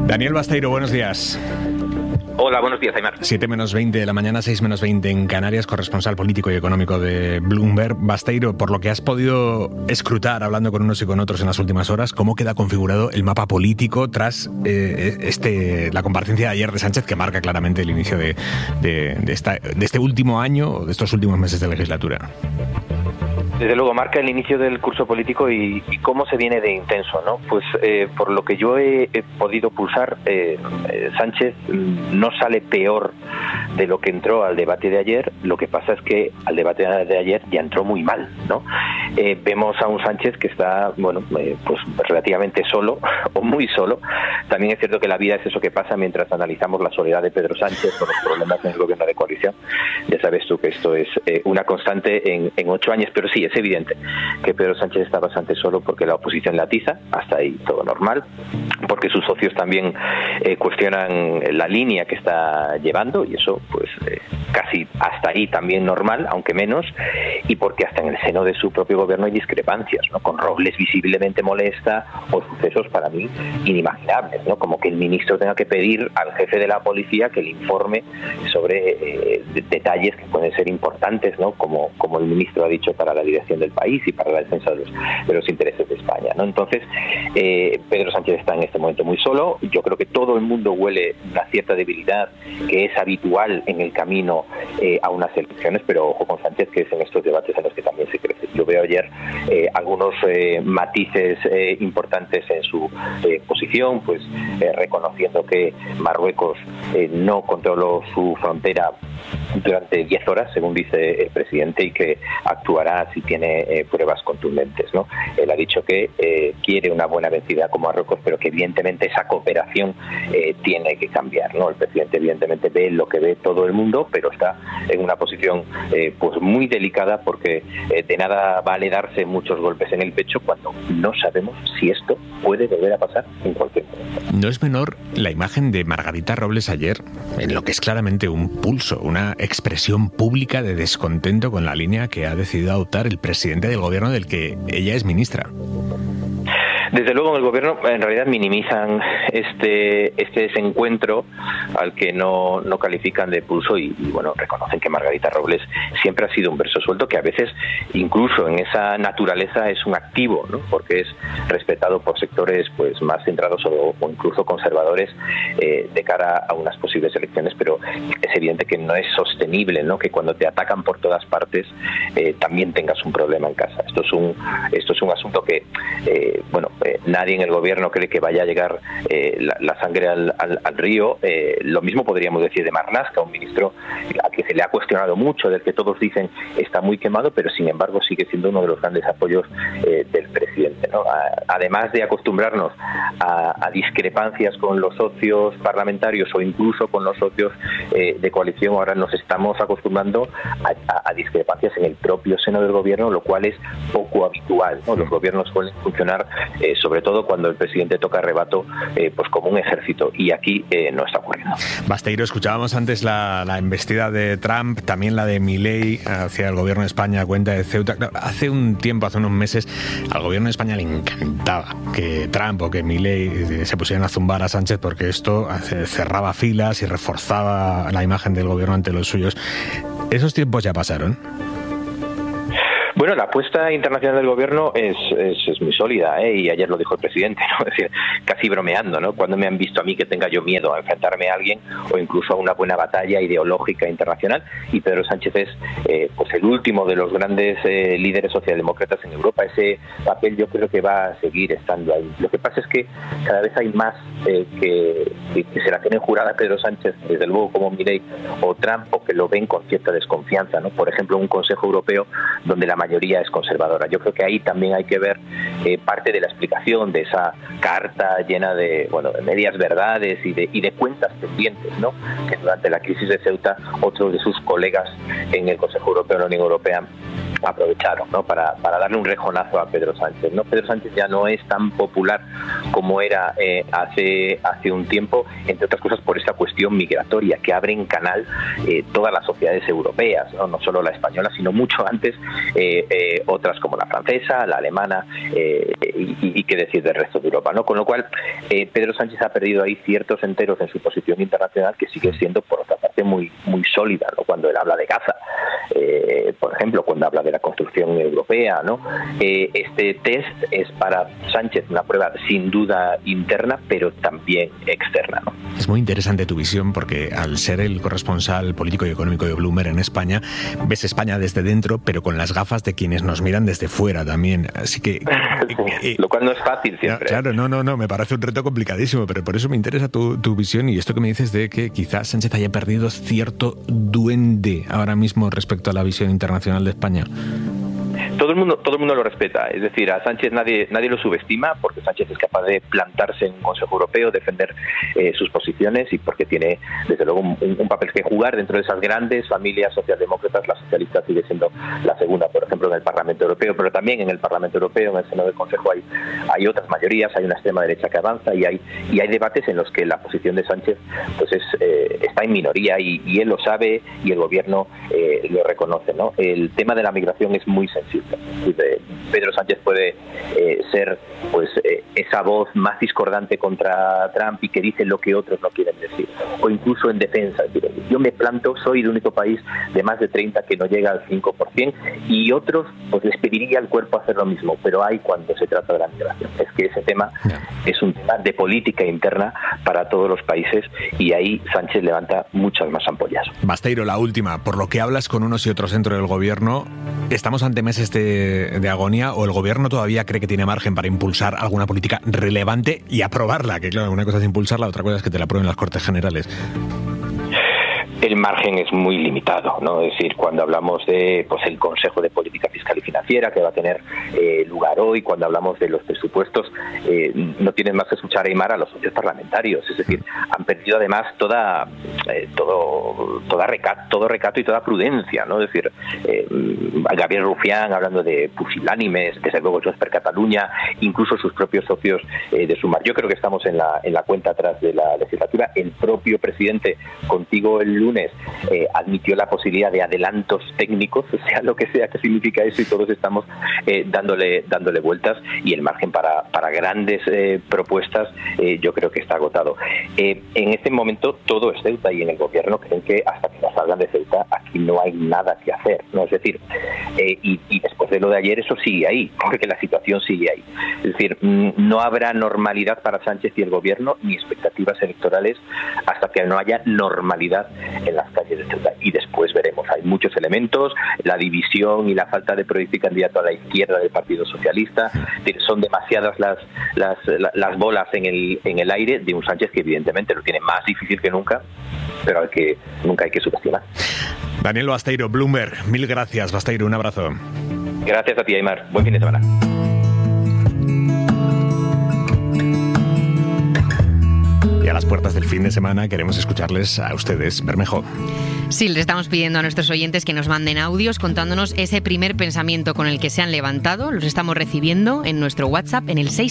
Daniel Basteiro, buenos días. Hola, buenos días, Aimar. 7 menos 20 de la mañana, 6 menos 20 en Canarias, corresponsal político y económico de Bloomberg. Basteiro, por lo que has podido escrutar hablando con unos y con otros en las últimas horas, ¿cómo queda configurado el mapa político tras la comparecencia de ayer de Sánchez, que marca claramente el inicio de este último año, de estos últimos meses de legislatura? Desde luego, marca el inicio del curso político y cómo se viene de intenso, ¿no? Pues por lo que yo he podido pulsar, Sánchez no sale peor de lo que entró al debate de ayer. Lo que pasa es que al debate de ayer ya entró muy mal, ¿no? Vemos a un Sánchez que está, pues relativamente solo, o muy solo. También es cierto que la vida es eso que pasa mientras analizamos la soledad de Pedro Sánchez o los problemas en el gobierno de coalición. Ya sabes tú que esto es una constante en 8 años, pero sí, es evidente que Pedro Sánchez está bastante solo porque la oposición le atiza, hasta ahí todo normal, porque sus socios también cuestionan la línea que está llevando, y eso pues casi hasta ahí también normal, aunque menos, y porque hasta en el seno de su propio gobierno hay discrepancias, ¿no? Con Robles visiblemente molesta o sucesos para mí inimaginables, ¿no? Como que el ministro tenga que pedir al jefe de la policía que le informe sobre detalles que pueden ser importantes, ¿no? Como el ministro ha dicho, para la dirección del país y para la defensa de los intereses de España, ¿no? Entonces, Pedro Sánchez está en este momento muy solo. Yo creo que todo el mundo huele una cierta debilidad que es habitual en el camino a unas elecciones, pero ojo con Sánchez, que es en estos debates en los que también se crece. Yo veo ayer algunos matices importantes en su posición, pues reconociendo que Marruecos no controló su frontera durante 10 horas, según dice el presidente, y que actuará si tiene pruebas contundentes, ¿no? Él ha dicho que quiere una buena vencida con Marruecos, pero que evidentemente esa cooperación tiene que cambiar, ¿no? El presidente evidentemente ve lo que ve todo el mundo, pero está en una posición pues muy delicada, porque de nada vale darse muchos golpes en el pecho cuando no sabemos si esto puede volver a pasar en cualquier momento. No es menor la imagen de Margarita Robles ayer, en lo que es claramente un pulso, una expresión pública de descontento con la línea que ha decidido adoptar el presidente del gobierno del que ella es ministra. Desde luego, en el gobierno en realidad minimizan este desencuentro al que no califican de pulso y reconocen que Margarita Robles siempre ha sido un verso suelto, que a veces incluso en esa naturaleza es un activo, ¿no? Porque es respetado por sectores pues más centrados o incluso conservadores de cara a unas posibles elecciones, pero es evidente que no es sostenible, ¿no? Que cuando te atacan por todas partes también tengas un problema en casa. Esto es un asunto que nadie en el gobierno cree que vaya a llegar la sangre al río. Lo mismo podríamos decir de Marlaska, un ministro al que se le ha cuestionado mucho, del que todos dicen está muy quemado, pero sin embargo sigue siendo uno de los grandes apoyos del presidente, ¿no? Además de acostumbrarnos a discrepancias con los socios parlamentarios o incluso con los socios de coalición, ahora nos estamos acostumbrando a discrepancias en el propio seno del gobierno, lo cual es poco habitual, ¿no? Los gobiernos suelen funcionar sobre todo cuando el presidente toca rebato, pues como un ejército, y aquí no está ocurriendo. Basteiro, escuchábamos antes la embestida de Trump, también la de Milei hacia el gobierno de España a cuenta de Ceuta. Hace unos meses, al gobierno de España le encantaba que Trump o que Milei se pusieran a zumbar a Sánchez, porque esto cerraba filas y reforzaba la imagen del gobierno ante los suyos. ¿Esos tiempos ya pasaron? Bueno, la apuesta internacional del gobierno es muy sólida, y ayer lo dijo el presidente, ¿no? Es decir, casi bromeando, ¿no? Cuando me han visto a mí que tenga yo miedo a enfrentarme a alguien o incluso a una buena batalla ideológica internacional. Y Pedro Sánchez es pues el último de los grandes líderes socialdemócratas en Europa. Ese papel yo creo que va a seguir estando ahí. Lo que pasa es que cada vez hay más que se la tienen jurada a Pedro Sánchez, desde luego como Milei o Trump, o que lo ven con cierta desconfianza, ¿no? Por ejemplo, un Consejo Europeo donde la mayoría es conservadora. Yo creo que ahí también hay que ver parte de la explicación de esa carta llena de medias verdades y de cuentas pendientes, ¿no? Que durante la crisis de Ceuta otros de sus colegas en el Consejo Europeo, en la Unión Europea, aprovecharon, ¿no? para darle un rejonazo a Pedro Sánchez, ¿no? Pedro Sánchez ya no es tan popular como era hace un tiempo, entre otras cosas por esta cuestión migratoria que abre en canal todas las sociedades europeas, no solo la española, sino mucho antes otras como la francesa, la alemana y qué decir del resto de Europa, ¿no? Con lo cual Pedro Sánchez ha perdido ahí ciertos enteros en su posición internacional que sigue siendo por otra parte muy sólida, ¿no? Cuando él habla de Gaza, por ejemplo, cuando habla de la construcción europea, ¿no? Este test es para Sánchez una prueba sin duda interna, pero también externa, ¿no? Es muy interesante tu visión porque al ser el corresponsal político y económico de Bloomberg en España, ves España desde dentro, pero con las gafas de quienes nos miran desde fuera también. Así que... lo cual no es fácil siempre. Claro, no, me parece un reto complicadísimo, pero por eso me interesa tu visión y esto que me dices de que quizás Sánchez haya perdido cierto duende ahora mismo respecto a la visión internacional de España. Todo el mundo lo respeta, es decir, a Sánchez nadie lo subestima porque Sánchez es capaz de plantarse en un Consejo Europeo, defender sus posiciones y porque tiene desde luego un papel que jugar dentro de esas grandes familias socialdemócratas. La socialista sigue siendo la segunda, por ejemplo, en el Parlamento Europeo, pero también en el Parlamento Europeo, en el seno del Consejo hay otras mayorías, hay una extrema derecha que avanza y hay debates en los que la posición de Sánchez pues está en minoría y él lo sabe y el gobierno lo reconoce, ¿no? El tema de la migración es muy sensible. Pedro Sánchez puede ser pues esa voz más discordante contra Trump y que dice lo que otros no quieren decir, o incluso en defensa. Yo me planto, soy el único país de más de 30 que no llega al 5% y otros pues les pediría al cuerpo hacer lo mismo, pero hay cuando se trata de la migración. Es que ese tema es un tema de política interna para todos los países y ahí Sánchez levanta muchas más ampollas. Basteiro, la última, por lo que hablas con unos y otros dentro del gobierno, ¿estamos ante meses de agonía o el gobierno todavía cree que tiene margen para impulsar alguna política relevante y aprobarla? Que claro, una cosa es impulsarla, otra cosa es que te la aprueben las Cortes Generales. El margen es muy limitado, ¿no? Es decir, cuando hablamos de pues el Consejo de Política Fiscal y Financiera que va a tener lugar hoy, cuando hablamos de los presupuestos, no tienen más que escuchar a Aimar a los socios parlamentarios. Es decir, han perdido además todo recato y toda prudencia, ¿no? Es decir, Gabriel Rufián hablando de pusilánimes, desde luego Junts per Catalunya, incluso sus propios socios de Sumar. Yo creo que estamos en la cuenta atrás de la legislatura. El propio presidente, contigo el lunes, admitió la posibilidad de adelantos técnicos, sea lo que sea que significa eso, y todos estamos dándole vueltas, y el margen para grandes propuestas yo creo que está agotado. En este momento todo es Ceuta y en el gobierno creen que hasta que nos salgan de Ceuta aquí no hay nada que hacer, ¿no? Es decir, y después de lo de ayer eso sigue ahí, porque la situación sigue ahí. Es decir, no habrá normalidad para Sánchez y el gobierno ni expectativas electorales hasta que no haya normalidad en las calles de Ceuta, y después veremos. Hay muchos elementos, la división y la falta de proyecto y candidato a la izquierda del Partido Socialista. Son demasiadas las bolas en el aire de un Sánchez que evidentemente lo tiene más difícil que nunca, pero al que nunca hay que subestimar. Daniel Basteiro, Bloomberg, mil gracias, Basteiro, un abrazo. Gracias a ti, Aimar, buen fin de semana. Y a las puertas del fin de semana queremos escucharles a ustedes, Bermejo. Sí, les estamos pidiendo a nuestros oyentes que nos manden audios contándonos ese primer pensamiento con el que se han levantado. Los estamos recibiendo en nuestro WhatsApp en el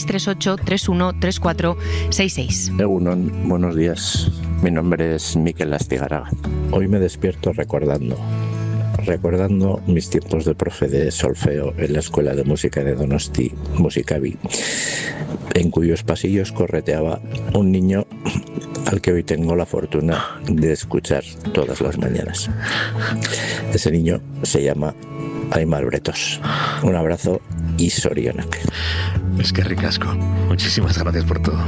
638-313466. Egunon, buenos días. Mi nombre es Mikel Astigarraga. Hoy me despierto recordando mis tiempos de profe de solfeo en la Escuela de Música de Donosti, Musikabi, en cuyos pasillos correteaba un niño al que hoy tengo la fortuna de escuchar todas las mañanas. Ese niño se llama Aimar Bretos. Un abrazo y sorionak. Es que ricasco. Muchísimas gracias por todo.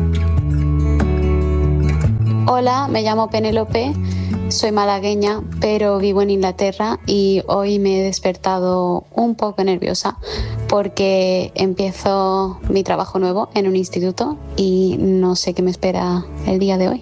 Hola, me llamo Penélope. Soy malagueña, pero vivo en Inglaterra y hoy me he despertado un poco nerviosa porque empiezo mi trabajo nuevo en un instituto y no sé qué me espera el día de hoy.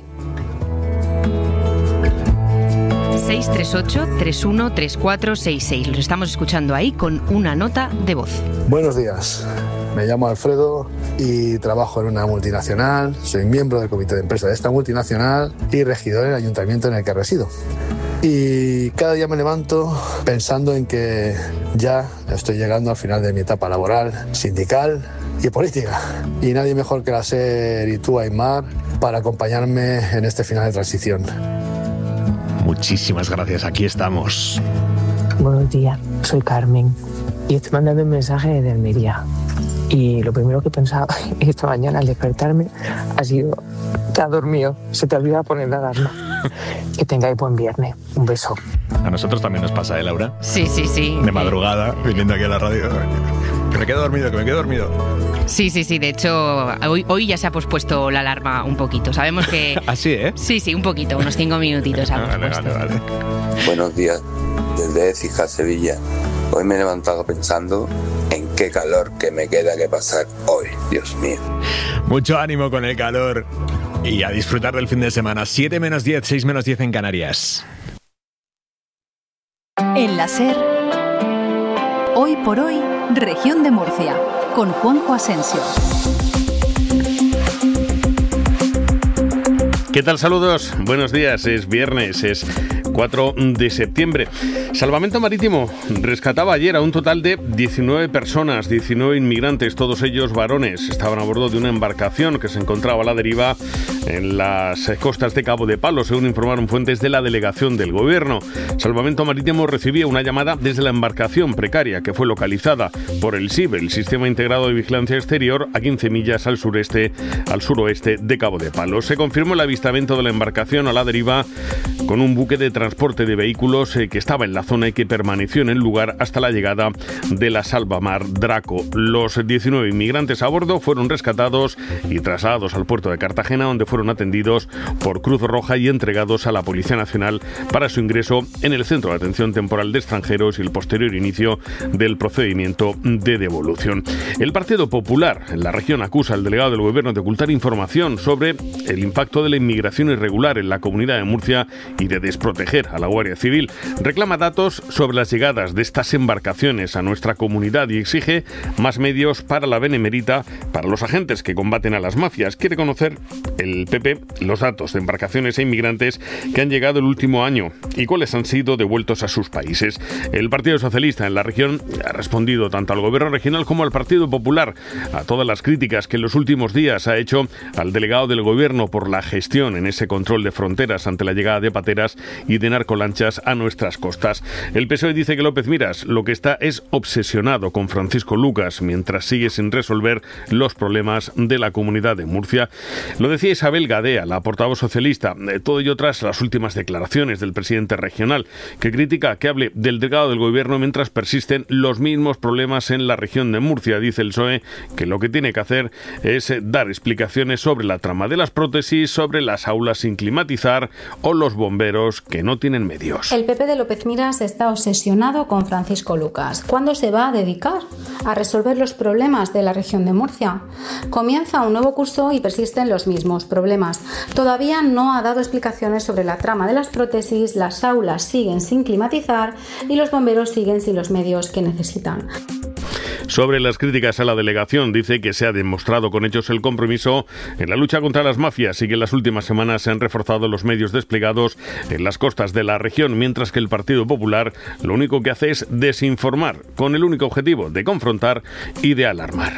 638-313466. Los estamos escuchando ahí con una nota de voz. Buenos días. Me llamo Alfredo y trabajo en una multinacional. Soy miembro del comité de empresa de esta multinacional y regidor en el ayuntamiento en el que resido. Y cada día me levanto pensando en que ya estoy llegando al final de mi etapa laboral, sindical y política. Y nadie mejor que la SER y tú, Aymar, para acompañarme en este final de transición. Muchísimas gracias, aquí estamos. Buenos días, soy Carmen y estoy mandando un mensaje desde Almería. Y lo primero que he pensado esta mañana al despertarme ha sido: te has dormido, se te olvida poner la alarma. Que tengáis buen viernes. Un beso. A nosotros también nos pasa, ¿eh, Laura? Sí. De madrugada, viniendo aquí a la radio. Que me quedo dormido. Sí. De hecho, hoy ya se ha pospuesto la alarma un poquito. Sabemos que... ¿Así, eh? Sí, un poquito, unos 5 minutitos. Vale. Buenos días, desde Écija, Sevilla. Hoy me he levantado pensando en qué calor que me queda que pasar hoy, Dios mío. Mucho ánimo con el calor y a disfrutar del fin de semana. 7 menos 10, 6 menos 10 en Canarias. En la SER, hoy por hoy, Región de Murcia, con Juanjo Asensio. ¿Qué tal? Saludos, buenos días, es viernes, es 4 de septiembre. Salvamento Marítimo rescataba ayer a un total de 19 personas, 19 inmigrantes, todos ellos varones. Estaban a bordo de una embarcación que se encontraba a la deriva en las costas de Cabo de Palos, según informaron fuentes de la delegación del Gobierno. Salvamento Marítimo recibía una llamada desde la embarcación precaria que fue localizada por el SIB, el Sistema Integrado de Vigilancia Exterior, a 15 millas al suroeste de Cabo de Palos. Se confirmó el avistamiento de la embarcación a la deriva con un buque de transporte de vehículos que estaba en la zona y que permaneció en el lugar hasta la llegada de la Salvamar Draco. Los 19 inmigrantes a bordo fueron rescatados y trasladados al puerto de Cartagena, donde fueron atendidos por Cruz Roja y entregados a la Policía Nacional para su ingreso en el Centro de Atención Temporal de Extranjeros y el posterior inicio del procedimiento de devolución. El Partido Popular en la región acusa al delegado del Gobierno de ocultar información sobre el impacto de la inmigración irregular en la Comunidad de Murcia y de desproteger a la Guardia Civil. Reclama datos sobre las llegadas de estas embarcaciones a nuestra comunidad y exige más medios para la benemérita, para los agentes que combaten a las mafias. Quiere conocer el PP los datos de embarcaciones e inmigrantes que han llegado el último año y cuáles han sido devueltos a sus países. El Partido Socialista en la región ha respondido tanto al Gobierno regional como al Partido Popular a todas las críticas que en los últimos días ha hecho al delegado del Gobierno por la gestión en ese control de fronteras ante la llegada de pateras y de narcolanchas a nuestras costas. El PSOE dice que López Miras lo que está es obsesionado con Francisco Lucas mientras sigue sin resolver los problemas de la Comunidad de Murcia. Lo decía Isabel Gadea, la portavoz socialista, todo ello tras las últimas declaraciones del presidente regional, que critica que hable del delegado del Gobierno mientras persisten los mismos problemas en la región de Murcia. Dice el PSOE que lo que tiene que hacer es dar explicaciones sobre la trama de las prótesis, sobre las aulas sin climatizar o los bomberos que no tienen medios. El PP de López Miras está obsesionado con Francisco Lucas. ¿Cuándo se va a dedicar a resolver los problemas de la región de Murcia? Comienza un nuevo curso y persisten los mismos problemas. Todavía no ha dado explicaciones sobre la trama de las prótesis, las aulas siguen sin climatizar y los bomberos siguen sin los medios que necesitan. Sobre las críticas a la delegación, dice que se ha demostrado con hechos el compromiso en la lucha contra las mafias y que en las últimas semanas se han reforzado los medios desplegados en las costas de la región, mientras que el Partido Popular lo único que hace es desinformar, con el único objetivo de confrontar y de alarmar.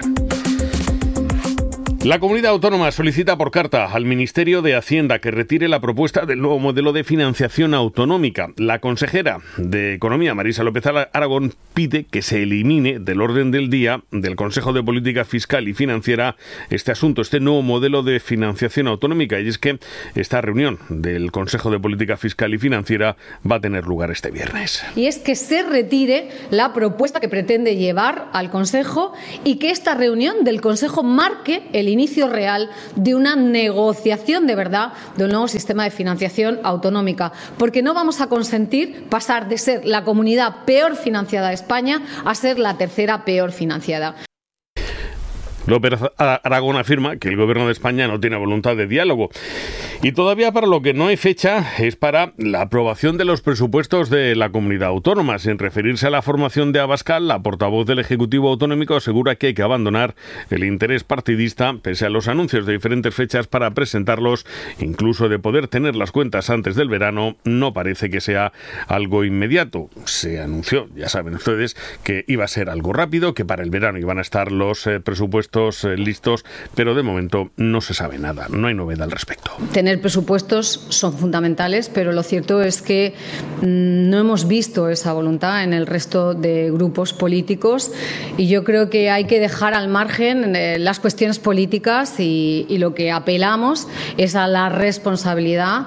La comunidad autónoma solicita por carta al Ministerio de Hacienda que retire la propuesta del nuevo modelo de financiación autonómica. La consejera de Economía, Marisa López Aragón, pide que se elimine del orden del día del Consejo de Política Fiscal y Financiera este asunto, este nuevo modelo de financiación autonómica. Y es que esta reunión del Consejo de Política Fiscal y Financiera va a tener lugar este viernes. Y es que se retire la propuesta que pretende llevar al Consejo y que esta reunión del Consejo marque el inicio real de una negociación de verdad de un nuevo sistema de financiación autonómica, porque no vamos a consentir pasar de ser la comunidad peor financiada de España a ser la tercera peor financiada. López Aragón afirma que el Gobierno de España no tiene voluntad de diálogo. Y todavía para lo que no hay fecha es para la aprobación de los presupuestos de la comunidad autónoma. Sin referirse a la formación de Abascal, la portavoz del Ejecutivo Autonómico asegura que hay que abandonar el interés partidista, pese a los anuncios de diferentes fechas para presentarlos, incluso de poder tener las cuentas antes del verano. No parece que sea algo inmediato. Se anunció, ya saben ustedes, que iba a ser algo rápido, que para el verano iban a estar los presupuestos listos, pero de momento no se sabe nada, no hay novedad al respecto. Tener presupuestos son fundamentales, pero lo cierto es que no hemos visto esa voluntad en el resto de grupos políticos y yo creo que hay que dejar al margen las cuestiones políticas y lo que apelamos es a la responsabilidad.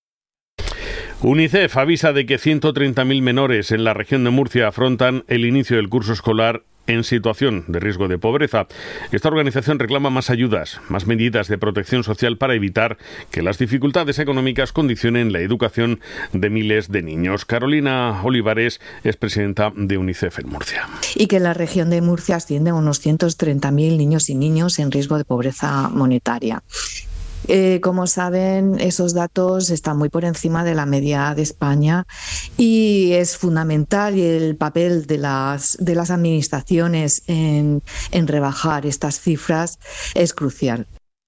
UNICEF avisa de que 130.000 menores en la región de Murcia afrontan el inicio del curso escolar en situación de riesgo de pobreza. Esta organización reclama más ayudas, más medidas de protección social para evitar que las dificultades económicas condicionen la educación de miles de niños. Carolina Olivares es presidenta de UNICEF en Murcia. Y que la región de Murcia asciende a unos 130.000 niños y niñas en riesgo de pobreza monetaria. Como saben, esos datos están muy por encima de la media de España y es fundamental y el papel de las administraciones en rebajar estas cifras es crucial.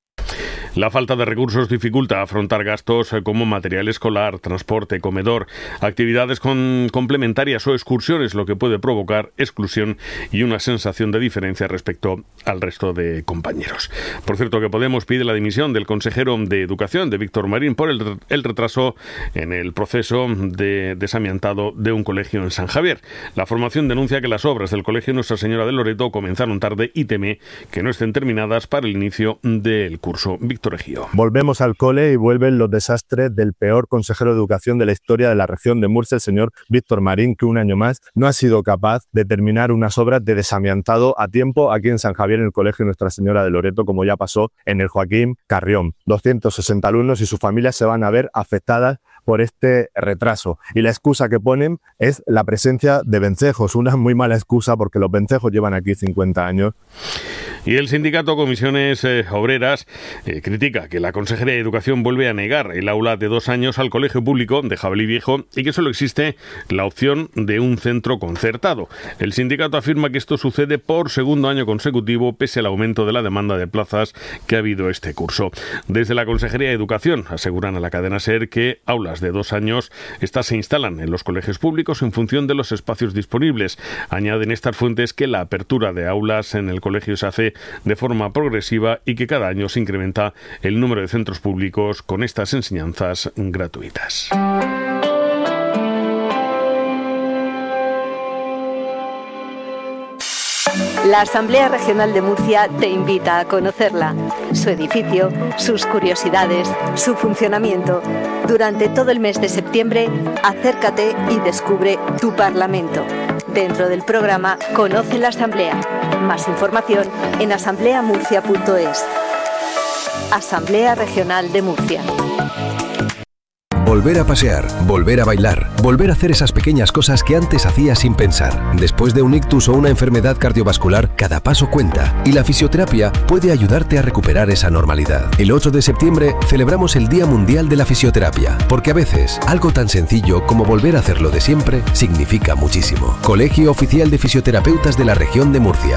La falta de recursos dificulta afrontar gastos como material escolar, transporte, comedor, actividades complementarias o excursiones, lo que puede provocar exclusión y una sensación de diferencia respecto al resto de compañeros. Por cierto, que Podemos pide la dimisión del consejero de Educación, de Víctor Marín, por el retraso en el proceso de desamiantado de un colegio en San Javier. La formación denuncia que las obras del colegio Nuestra Señora de Loreto comenzaron tarde y teme que no estén terminadas para el inicio del curso. Víctor Ejío. Volvemos al cole y vuelven los desastres del peor consejero de Educación de la historia de la región de Murcia, el señor Víctor Marín, que un año más no ha sido capaz de terminar unas obras de desamiantado a tiempo aquí en San Javier, en el colegio Nuestra Señora de Loreto, como ya pasó en el Joaquín Carrión. 260 alumnos y sus familias se van a ver afectadas por este retraso. Y la excusa que ponen es la presencia de vencejos, una muy mala excusa porque los vencejos llevan aquí 50 años. Y el sindicato Comisiones Obreras critica que la Consejería de Educación vuelve a negar el aula de 2 años al colegio público de Jabalí Viejo y que solo existe la opción de un centro concertado. El sindicato afirma que esto sucede por segundo año consecutivo pese al aumento de la demanda de plazas que ha habido este curso. Desde la Consejería de Educación aseguran a la cadena SER que aulas de 2 años estas se instalan en los colegios públicos en función de los espacios disponibles. Añaden estas fuentes que la apertura de aulas en el colegio se hace de forma progresiva y que cada año se incrementa el número de centros públicos con estas enseñanzas gratuitas. La Asamblea Regional de Murcia te invita a conocerla, su edificio, sus curiosidades, su funcionamiento. Durante todo el mes de septiembre, acércate y descubre tu Parlamento. Dentro del programa Conoce la Asamblea. Más información en asambleamurcia.es. Asamblea Regional de Murcia. Volver a pasear, volver a bailar, volver a hacer esas pequeñas cosas que antes hacías sin pensar. Después de un ictus o una enfermedad cardiovascular, cada paso cuenta y la fisioterapia puede ayudarte a recuperar esa normalidad. El 8 de septiembre celebramos el Día Mundial de la Fisioterapia, porque a veces algo tan sencillo como volver a hacerlo de siempre significa muchísimo. Colegio Oficial de Fisioterapeutas de la Región de Murcia.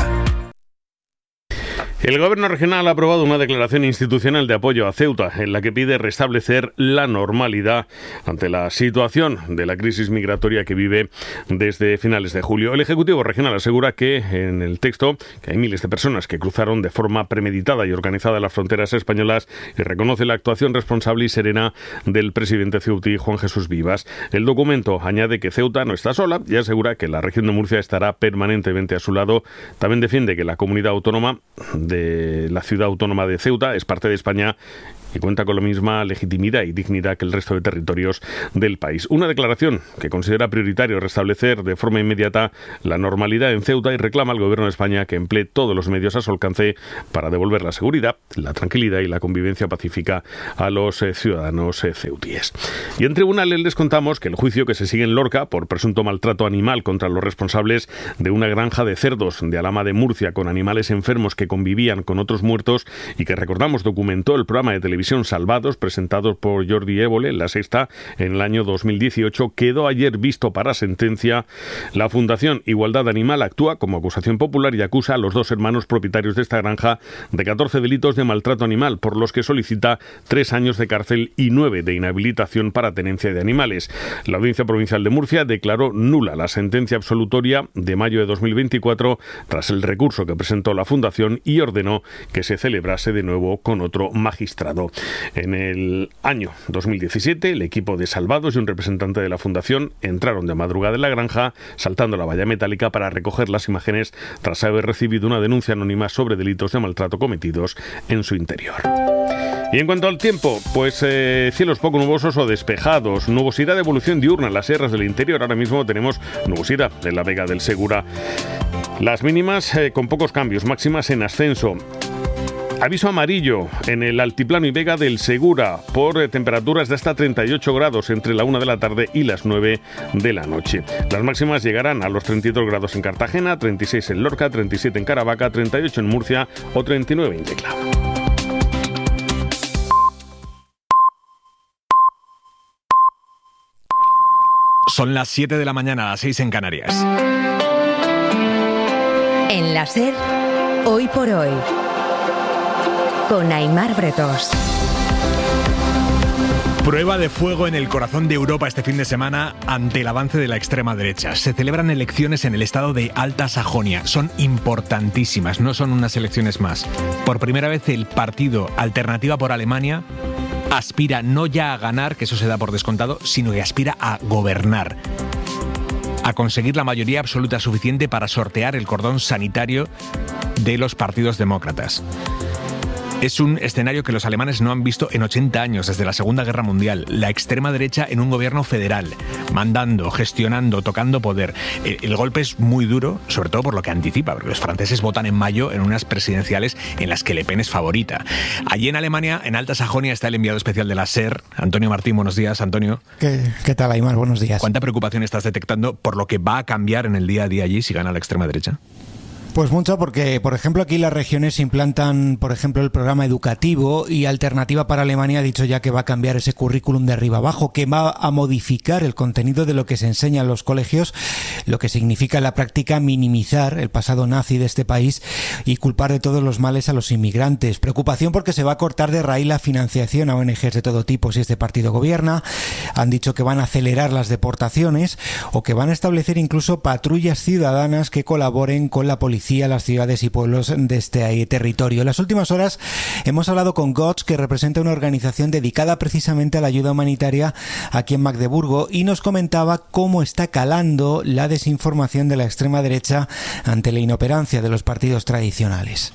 El Gobierno regional ha aprobado una declaración institucional de apoyo a Ceuta en la que pide restablecer la normalidad ante la situación de la crisis migratoria que vive desde finales de julio. El Ejecutivo regional asegura que en el texto que hay miles de personas que cruzaron de forma premeditada y organizada las fronteras españolas y reconoce la actuación responsable y serena del presidente ceutí Juan Jesús Vivas. El documento añade que Ceuta no está sola y asegura que la región de Murcia estará permanentemente a su lado. También defiende que la comunidad autónoma de la ciudad autónoma de Ceuta es parte de España y cuenta con la misma legitimidad y dignidad que el resto de territorios del país. Una declaración que considera prioritario restablecer de forma inmediata la normalidad en Ceuta y reclama al Gobierno de España que emplee todos los medios a su alcance para devolver la seguridad, la tranquilidad y la convivencia pacífica a los ciudadanos ceutíes. Y en tribunales les contamos que el juicio que se sigue en Lorca por presunto maltrato animal contra los responsables de una granja de cerdos de Alhama de Murcia con animales enfermos que convivían convivían con otros muertos y que, recordamos, documentó el programa de televisión Salvados, presentado por Jordi Évole en La Sexta en el año 2018, quedó ayer visto para sentencia. La Fundación Igualdad Animal actúa como acusación popular y acusa a los 2 hermanos propietarios de esta granja de 14 delitos de maltrato animal, por los que solicita 3 años de cárcel y 9 de inhabilitación para tenencia de animales. La Audiencia Provincial de Murcia declaró nula la sentencia absolutoria de mayo de 2024 tras el recurso que presentó la Fundación y ordenó que se celebrase de nuevo con otro magistrado. En el año 2017, el equipo de Salvados y un representante de la Fundación entraron de madrugada en la granja, saltando la valla metálica para recoger las imágenes tras haber recibido una denuncia anónima sobre delitos de maltrato cometidos en su interior. Y en cuanto al tiempo, pues cielos poco nubosos o despejados, nubosidad de evolución diurna en las sierras del interior. Ahora mismo tenemos nubosidad en la Vega del Segura. Las mínimas con pocos cambios, máximas en ascenso. Aviso amarillo en el altiplano y Vega del Segura por temperaturas de hasta 38 grados entre la 1 de la tarde y las 9 de la noche. Las máximas llegarán a los 32 grados en Cartagena, 36 en Lorca, 37 en Caravaca, 38 en Murcia o 39 en Tecla. Son las 7 de la mañana, las 6 en Canarias. En la SER, hoy por hoy, con Aimar Bretós. Prueba de fuego en el corazón de Europa este fin de semana ante el avance de la extrema derecha. Se celebran elecciones en el estado de Alta Sajonia. Son importantísimas, no son unas elecciones más. Por primera vez el partido Alternativa por Alemania aspira no ya a ganar, que eso se da por descontado, sino que aspira a gobernar, a conseguir la mayoría absoluta suficiente para sortear el cordón sanitario de los partidos demócratas. Es un escenario que los alemanes no han visto en 80 años, desde la Segunda Guerra Mundial. La extrema derecha en un gobierno federal, mandando, gestionando, tocando poder. El golpe es muy duro, sobre todo por lo que anticipa, porque los franceses votan en mayo en unas presidenciales en las que Le Pen es favorita. Allí en Alemania, en Alta Sajonia, está el enviado especial de la SER, Antonio Martín. Buenos días, Antonio. ¿Qué tal, Aimar? Buenos días. ¿Cuánta preocupación estás detectando por lo que va a cambiar en el día a día allí si gana la extrema derecha? Pues mucho, porque, por ejemplo, aquí las regiones implantan, por ejemplo, el programa educativo, y Alternativa para Alemania ha dicho ya que va a cambiar ese currículum de arriba abajo, que va a modificar el contenido de lo que se enseña en los colegios, lo que significa en la práctica minimizar el pasado nazi de este país y culpar de todos los males a los inmigrantes. Preocupación porque se va a cortar de raíz la financiación a ONGs de todo tipo si este partido gobierna. Han dicho que van a acelerar las deportaciones o que van a establecer incluso patrullas ciudadanas que colaboren con la policía a las ciudades y pueblos de este territorio. En las últimas horas hemos hablado con GOTS, que representa una organización dedicada precisamente a la ayuda humanitaria aquí en Magdeburgo, y nos comentaba cómo está calando la desinformación de la extrema derecha ante la inoperancia de los partidos tradicionales.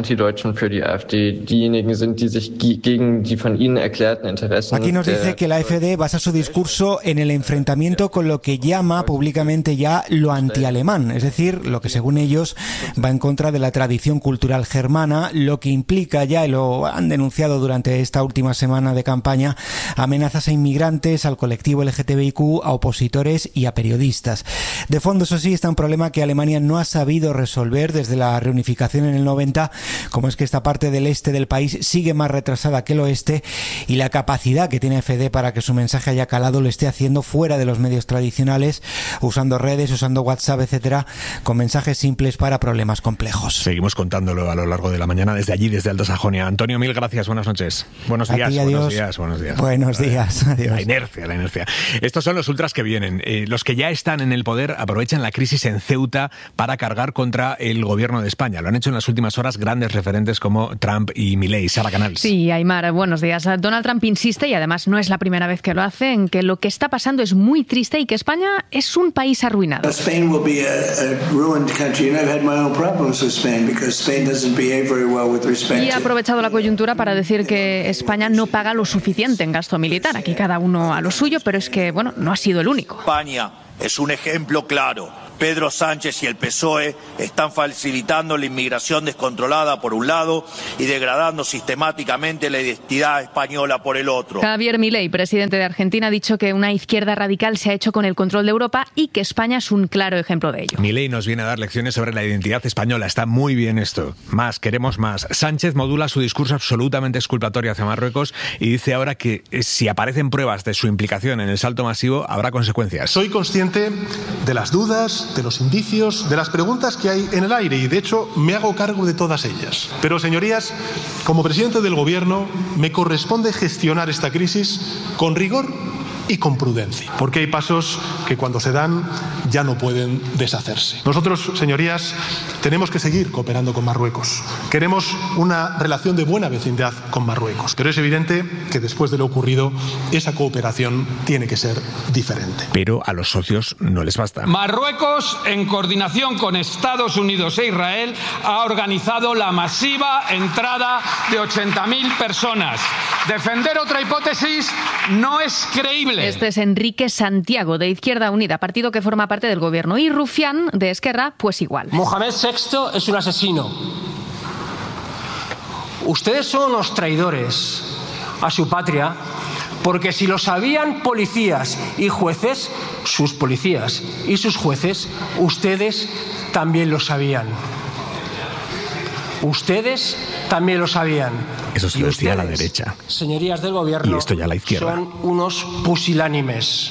Aquí nos dice que la AfD basa su discurso en el enfrentamiento con lo que llama públicamente ya lo antialemán, es decir, lo que según ellos va en contra de la tradición cultural germana, lo que implica ya, y lo han denunciado durante esta última semana de campaña, amenazas a inmigrantes, al colectivo LGTBIQ, a opositores y a periodistas. De fondo, eso sí, está un problema que Alemania no ha sabido resolver desde la reunificación en el 90, como es que esta parte del este del país sigue más retrasada que el oeste, y la capacidad que tiene AfD para que su mensaje haya calado lo esté haciendo fuera de los medios tradicionales, usando redes, usando WhatsApp, etcétera, con mensajes simples para problemas complejos. Seguimos contándolo a lo largo de la mañana desde allí, desde Alta Sajonia. Antonio, mil gracias, buenas noches. Buenos días, buenos días. Buenos días, adiós. La inercia. Estos son los ultras que vienen. Los que ya están en el poder aprovechan la crisis en Ceuta para cargar contra el gobierno de España. Lo han hecho en las últimas horas grandes referentes como Trump y Milei. Sara Canals. Sí, Aimar, buenos días. Donald Trump insiste, y además no es la primera vez que lo hace, en que lo que está pasando es muy triste y que España es un país arruinado. Spain will be a ruined country, and I've had my own problems with Spain because Spain doesn't behave very well with respect. Y ha aprovechado la coyuntura para decir que España no paga lo suficiente en gasto militar. Aquí cada uno a lo suyo, pero es que, bueno, no ha sido el único. España es un ejemplo claro Pedro Sánchez y el PSOE están facilitando la inmigración descontrolada por un lado y degradando sistemáticamente la identidad española por el otro. Javier Milei, presidente de Argentina, ha dicho que una izquierda radical se ha hecho con el control de Europa y que España es un claro ejemplo de ello. Milei nos viene a dar lecciones sobre la identidad española. Está muy bien esto. Más, queremos más. Sánchez modula su discurso absolutamente exculpatorio hacia Marruecos y dice ahora que si aparecen pruebas de su implicación en el salto masivo, habrá consecuencias. Soy consciente de las dudas, de los indicios, de las preguntas que hay en el aire y, de hecho, me hago cargo de todas ellas. Pero, señorías, como presidente del Gobierno, me corresponde gestionar esta crisis con rigor y con prudencia, porque hay pasos que cuando se dan ya no pueden deshacerse. Nosotros, señorías, tenemos que seguir cooperando con Marruecos. Queremos una relación de buena vecindad con Marruecos, pero es evidente que después de lo ocurrido, esa cooperación tiene que ser diferente. Pero a los socios no les basta. Marruecos, en coordinación con Estados Unidos e Israel, ha organizado la masiva entrada de 80.000 personas. Defender otra hipótesis no es creíble. Este es Enrique Santiago, de Izquierda Unida, partido que forma parte del gobierno. Y Rufián, de Esquerra, pues igual. Mohamed VI es un asesino. Ustedes son unos traidores a su patria, porque si lo sabían policías y jueces, sus policías y sus jueces, ustedes también lo sabían. Ustedes también lo sabían. Eso se lo decía a la derecha. Señorías del gobierno, y esto ya a la izquierda. Son unos pusilánimes.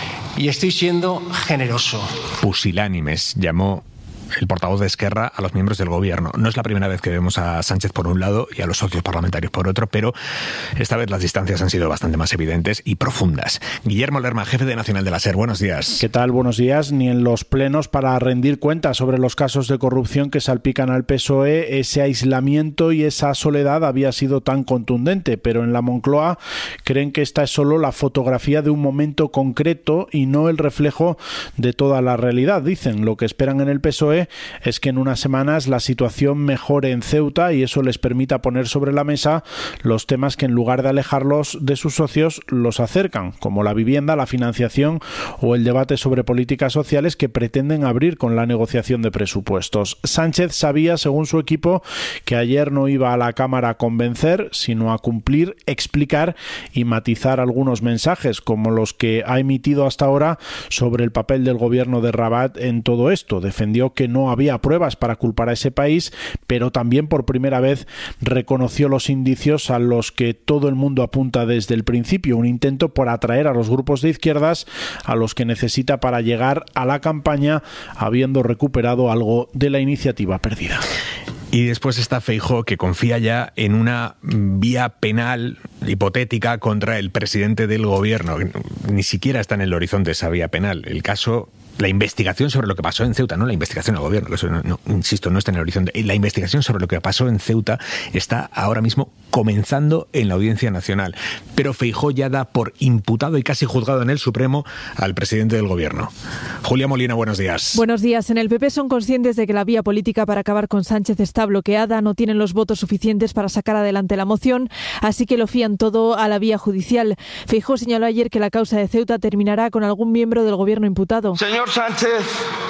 Y estoy siendo generoso. Pusilánimes, llamó el portavoz de Esquerra a los miembros del gobierno. No es la primera vez que vemos a Sánchez por un lado y a los socios parlamentarios por otro, pero esta vez las distancias han sido bastante más evidentes y profundas. Guillermo Lerma, jefe de Nacional de la SER, buenos días. ¿Qué tal? Buenos días. Ni en los plenos para rendir cuentas sobre los casos de corrupción que salpican al PSOE, ese aislamiento y esa soledad había sido tan contundente, pero en la Moncloa creen que esta es solo la fotografía de un momento concreto y no el reflejo de toda la realidad. Dicen, lo que esperan en el PSOE es que en unas semanas la situación mejore en Ceuta y eso les permita poner sobre la mesa los temas que en lugar de alejarlos de sus socios los acercan, como la vivienda, la financiación o el debate sobre políticas sociales que pretenden abrir con la negociación de presupuestos. Sánchez sabía, según su equipo, que ayer no iba a la Cámara a convencer, sino a cumplir, explicar y matizar algunos mensajes, como los que ha emitido hasta ahora sobre el papel del gobierno de Rabat en todo esto. Defendió que no había pruebas para culpar a ese país, pero también por primera vez reconoció los indicios a los que todo el mundo apunta desde el principio, un intento por atraer a los grupos de izquierdas a los que necesita para llegar a la campaña, habiendo recuperado algo de la iniciativa perdida. Y después está Feijóo, que confía ya en una vía penal hipotética contra el presidente del gobierno. Ni siquiera está en el horizonte esa vía penal. El caso, la investigación sobre lo que pasó en Ceuta, no la investigación al gobierno, eso insisto, no está en el horizonte. La investigación sobre lo que pasó en Ceuta está ahora mismo comenzando en la Audiencia Nacional. Pero Feijóo ya da por imputado y casi juzgado en el Supremo al presidente del gobierno. Julia Molina, buenos días. Buenos días. En el PP son conscientes de que la vía política para acabar con Sánchez está bloqueada, no tienen los votos suficientes para sacar adelante la moción, así que lo fían todo a la vía judicial. Feijóo señaló ayer que la causa de Ceuta terminará con algún miembro del gobierno imputado. Señor Sánchez,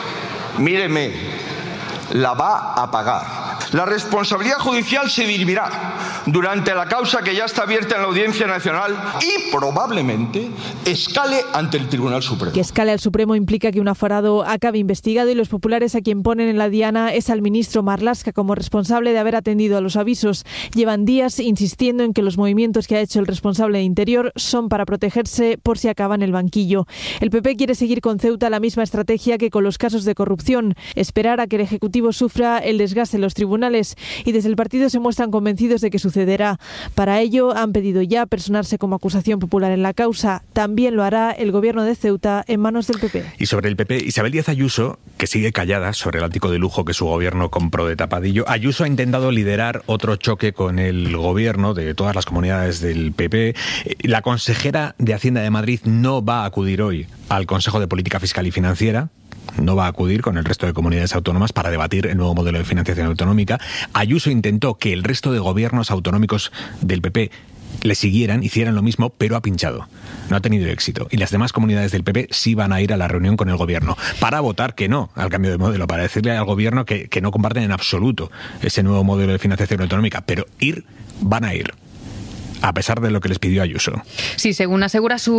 míreme, la va a pagar. La responsabilidad judicial se dirimirá durante la causa que ya está abierta en la Audiencia Nacional y probablemente escale ante el Tribunal Supremo. Que escale al Supremo implica que un aforado acabe investigado y los populares a quien ponen en la diana es al ministro Marlaska como responsable de haber atendido a los avisos. Llevan días insistiendo en que los movimientos que ha hecho el responsable de Interior son para protegerse por si acaba en el banquillo. El PP quiere seguir con Ceuta la misma estrategia que con los casos de corrupción, esperar a que el Ejecutivo sufra el desgaste en los tribunales, y desde el partido se muestran convencidos de que sucederá. Para ello han pedido ya personarse como acusación popular en la causa. También lo hará el gobierno de Ceuta en manos del PP. Y sobre el PP, Isabel Díaz Ayuso, que sigue callada sobre el ático de lujo que su gobierno compró de tapadillo. Ayuso ha intentado liderar otro choque con el gobierno de todas las comunidades del PP. La consejera de Hacienda de Madrid no va a acudir hoy al Consejo de Política Fiscal y Financiera. No va a acudir con el resto de comunidades autónomas para debatir el nuevo modelo de financiación autonómica. Ayuso intentó que el resto de gobiernos autonómicos del PP le siguieran, hicieran lo mismo, pero ha pinchado. No ha tenido éxito. Y las demás comunidades del PP sí van a ir a la reunión con el gobierno para votar que no al cambio de modelo, para decirle al gobierno que no comparten en absoluto ese nuevo modelo de financiación autonómica, pero van a ir, a pesar de lo que les pidió Ayuso. Sí, según asegura su